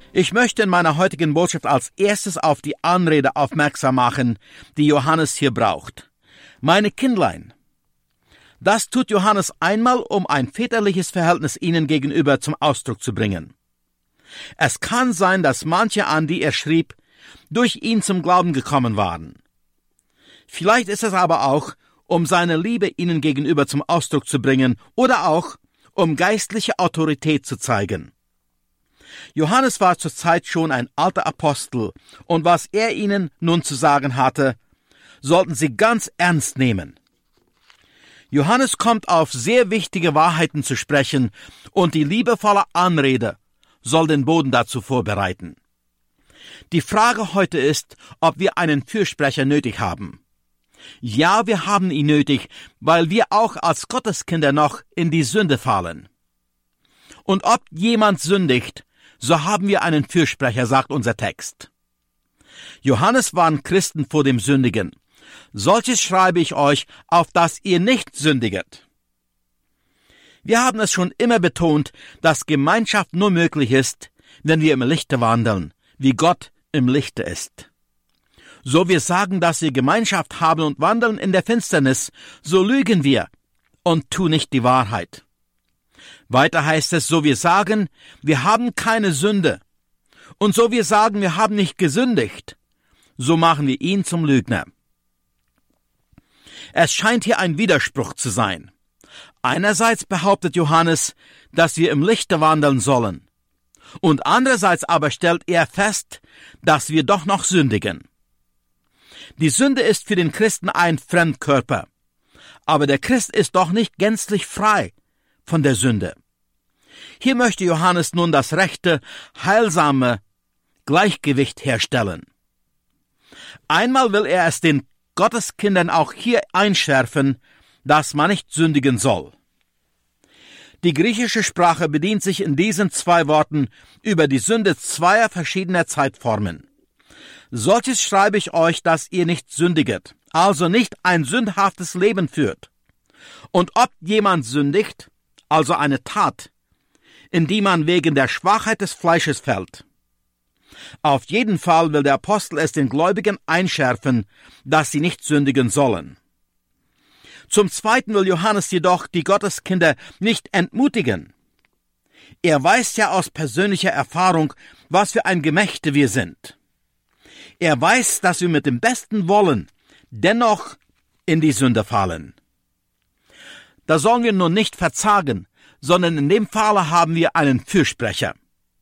Ich möchte in meiner heutigen Botschaft als erstes auf die Anrede aufmerksam machen, die Johannes hier braucht. Meine Kindlein. Das tut Johannes einmal, um ein väterliches Verhältnis ihnen gegenüber zum Ausdruck zu bringen. Es kann sein, dass manche, an die er schrieb, durch ihn zum Glauben gekommen waren. Vielleicht ist es aber auch, um seine Liebe ihnen gegenüber zum Ausdruck zu bringen oder auch, um geistliche Autorität zu zeigen. Johannes war zur Zeit schon ein alter Apostel, und was er ihnen nun zu sagen hatte, sollten sie ganz ernst nehmen. Johannes kommt auf sehr wichtige Wahrheiten zu sprechen, und die liebevolle Anrede soll den Boden dazu vorbereiten. Die Frage heute ist, ob wir einen Fürsprecher nötig haben. Ja, wir haben ihn nötig, weil wir auch als Gotteskinder noch in die Sünde fallen. Und ob jemand sündigt, so haben wir einen Fürsprecher, sagt unser Text. Johannes warnt Christen vor dem Sündigen. Solches schreibe ich euch, auf dass ihr nicht sündiget. Wir haben es schon immer betont, dass Gemeinschaft nur möglich ist, wenn wir im Lichte wandeln, wie Gott im Lichte ist. So wir sagen, dass wir Gemeinschaft haben und wandeln in der Finsternis, so lügen wir und tun nicht die Wahrheit. Weiter heißt es, so wir sagen, wir haben keine Sünde. Und so wir sagen, wir haben nicht gesündigt, so machen wir ihn zum Lügner. Es scheint hier ein Widerspruch zu sein. Einerseits behauptet Johannes, dass wir im Lichte wandeln sollen. Und andererseits aber stellt er fest, dass wir doch noch sündigen. Die Sünde ist für den Christen ein Fremdkörper. Aber der Christ ist doch nicht gänzlich frei von der Sünde. Hier möchte Johannes nun das rechte, heilsame Gleichgewicht herstellen. Einmal will er es den Gotteskindern auch hier einschärfen, dass man nicht sündigen soll. Die griechische Sprache bedient sich in diesen zwei Worten über die Sünde zweier verschiedener Zeitformen. Solches schreibe ich euch, dass ihr nicht sündiget, also nicht ein sündhaftes Leben führt. Und ob jemand sündigt, also eine Tat, in die man wegen der Schwachheit des Fleisches fällt. Auf jeden Fall will der Apostel es den Gläubigen einschärfen, dass sie nicht sündigen sollen. Zum Zweiten will Johannes jedoch die Gotteskinder nicht entmutigen. Er weiß ja aus persönlicher Erfahrung, was für ein Gemächte wir sind. Er weiß, dass wir mit dem besten Wollen dennoch in die Sünde fallen. Da sollen wir nun nicht verzagen, sondern in dem Falle haben wir einen Fürsprecher.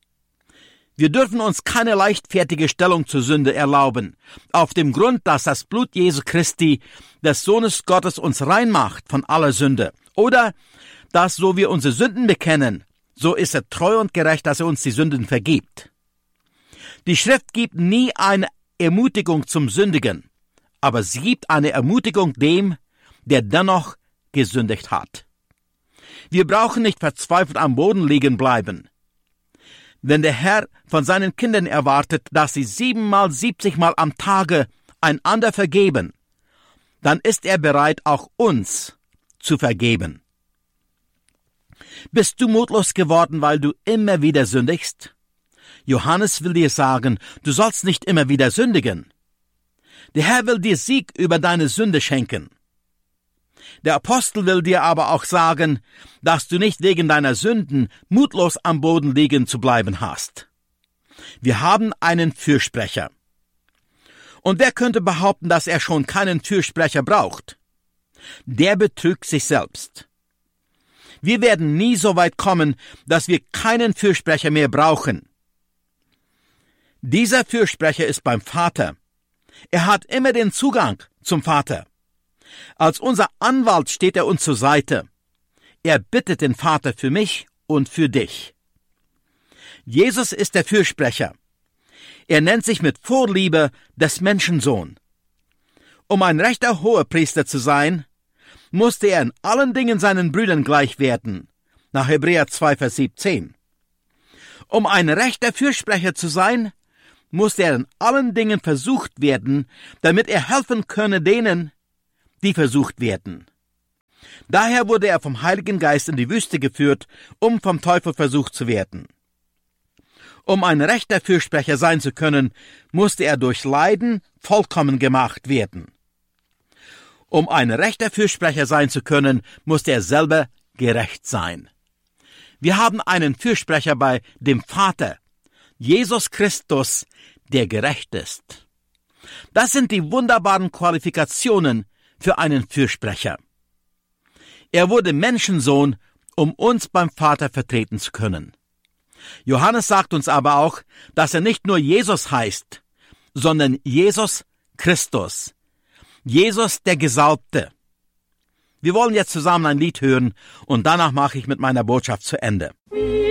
Wir dürfen uns keine leichtfertige Stellung zur Sünde erlauben, auf dem Grund, dass das Blut Jesu Christi, des Sohnes Gottes, uns rein macht von aller Sünde. Oder, dass so wir unsere Sünden bekennen, so ist er treu und gerecht, dass er uns die Sünden vergibt. Die Schrift gibt nie eine Ermutigung zum Sündigen, aber sie gibt eine Ermutigung dem, der dennoch gesündigt hat. Wir brauchen nicht verzweifelt am Boden liegen bleiben. Wenn der Herr von seinen Kindern erwartet, dass sie 7-mal, 70-mal am Tage einander vergeben, dann ist er bereit, auch uns zu vergeben. Bist du mutlos geworden, weil du immer wieder sündigst? Johannes will dir sagen, du sollst nicht immer wieder sündigen. Der Herr will dir Sieg über deine Sünde schenken. Der Apostel will dir aber auch sagen, dass du nicht wegen deiner Sünden mutlos am Boden liegen zu bleiben hast. Wir haben einen Fürsprecher. Und wer könnte behaupten, dass er schon keinen Fürsprecher braucht? Der betrügt sich selbst. Wir werden nie so weit kommen, dass wir keinen Fürsprecher mehr brauchen. Dieser Fürsprecher ist beim Vater. Er hat immer den Zugang zum Vater. Als unser Anwalt steht er uns zur Seite. Er bittet den Vater für mich und für dich. Jesus ist der Fürsprecher. Er nennt sich mit Vorliebe des Menschensohn. Um ein rechter Hohepriester zu sein, musste er in allen Dingen seinen Brüdern gleich werden, nach Hebräer 2, Vers 17. Um ein rechter Fürsprecher zu sein, musste er in allen Dingen versucht werden, damit er helfen könne denen, die versucht werden. Daher wurde er vom Heiligen Geist in die Wüste geführt, um vom Teufel versucht zu werden. Um ein rechter Fürsprecher sein zu können, musste er durch Leiden vollkommen gemacht werden. Um ein rechter Fürsprecher sein zu können, musste er selber gerecht sein. Wir haben einen Fürsprecher bei dem Vater, Jesus Christus, der gerecht ist. Das sind die wunderbaren Qualifikationen für einen Fürsprecher. Er wurde Menschensohn, um uns beim Vater vertreten zu können. Johannes sagt uns aber auch, dass er nicht nur Jesus heißt, sondern Jesus Christus. Jesus der Gesalbte. Wir wollen jetzt zusammen ein Lied hören und danach mache ich mit meiner Botschaft zu Ende.